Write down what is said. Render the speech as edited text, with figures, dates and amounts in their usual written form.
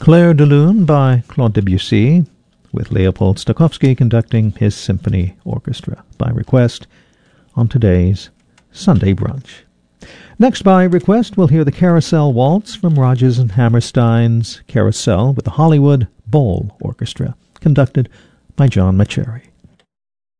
Clair de Lune by Claude Debussy, with Leopold Stokowski conducting his symphony orchestra by request on today's Sunday Brunch. Next by request, we'll hear the Carousel Waltz from Rodgers and Hammerstein's Carousel with the Hollywood Bowl Orchestra, conducted by John Mauceri.